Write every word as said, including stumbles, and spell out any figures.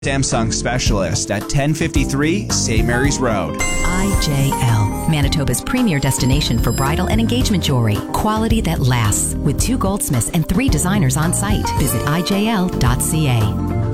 Samsung specialist at ten fifty-three Saint Mary's Road. I J L, Manitoba's premier destination for bridal and engagement jewelry. Quality that lasts, with two goldsmiths and three designers on site. Visit I J L dot C A.